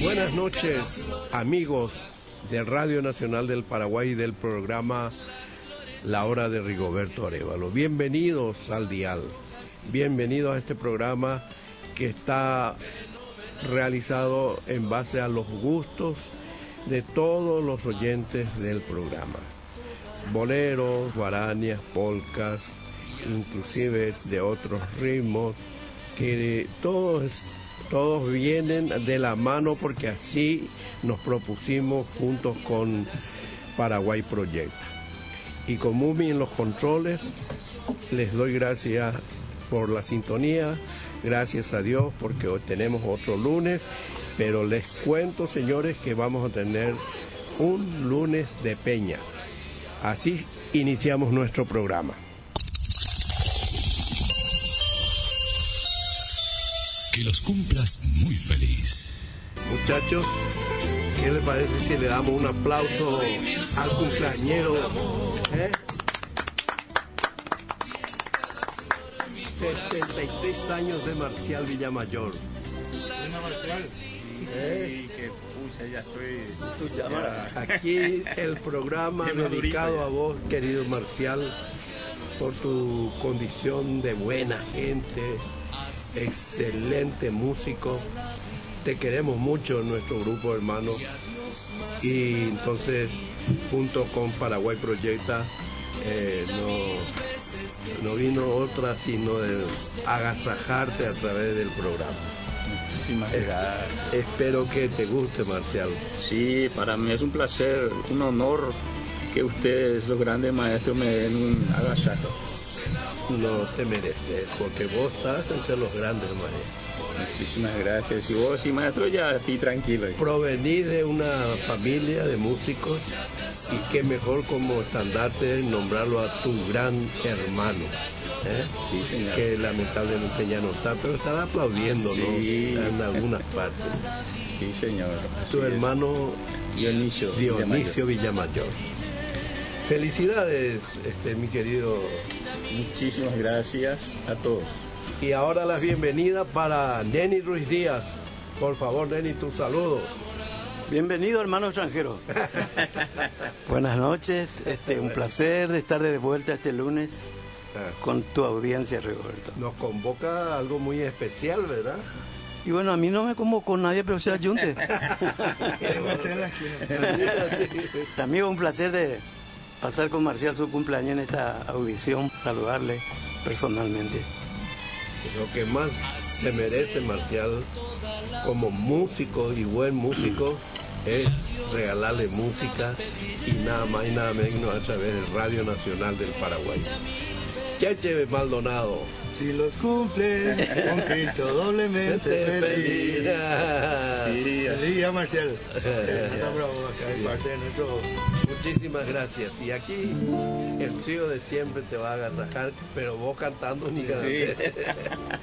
Buenas noches, amigos de Radio Nacional del Paraguay y del programa La Hora de Rigoberto Arévalo. Bienvenidos al dial, bienvenidos a este programa que está realizado en base a los gustos de todos los oyentes del programa. Boleros, guaranías, polcas, inclusive de otros ritmos, que todos vienen de la mano porque así nos propusimos juntos con Paraguay Project. Y con Mumi en los controles, les doy gracias por la sintonía, gracias a Dios porque hoy tenemos otro lunes, pero les cuento, señores, que vamos a tener un lunes de peña. Así iniciamos nuestro programa. Que los cumplas muy feliz. Muchachos, ¿qué les parece si le damos un aplauso al cumpleañero? 76 años de Marcial Villamayor. Sí, que pucha, ya estoy. Aquí el programa dedicado a vos, querido Marcial, por tu condición de buena gente, excelente músico. Te queremos mucho en nuestro grupo, hermano. Y entonces, junto con Paraguay Proyecta, no vino otra sino de agasajarte a través del programa. Muchísimas gracias. Espero que te guste, Marcial. Sí, para mí es un placer, un honor que ustedes, los grandes maestros, me den un agasajo. No te mereces, porque vos estás entre los grandes maestros. Muchísimas gracias. Y vos, sí, maestro, ya estoy tranquilo. Provenís de una familia de músicos y qué mejor como estandarte nombrarlo a tu gran hermano. Sí, señor. Que lamentablemente ya no está, pero estará aplaudiendo, ¿no? Sí. En algunas partes. Sí, señor. Tu hermano Dionisio Villamayor. Felicidades, mi querido. Muchísimas gracias a todos. Y ahora la bienvenida para Neni Ruiz Díaz. Por favor, Neni, tu saludo. Bienvenido, hermano extranjero. Buenas noches, un placer estar de vuelta este lunes con tu audiencia, Rigoberto. Nos convoca algo muy especial, ¿verdad? Y bueno, a mí no me convocó nadie, pero se ayunte. Amigo, un placer de pasar con Marcial su cumpleaños en esta audición, saludarle personalmente. Lo que más se merece, Marcial, como músico y buen músico, es regalarle música y nada más y nada menos a través del Radio Nacional del Paraguay. Cheche Maldonado. Si los cumplen, con Cristo doblemente feliz. Feliz día, Marcial. Está bravo acá de parte de nuestro. Muchísimas gracias. Y aquí el trío de siempre te va a agasajar, pero vos cantando ni canté.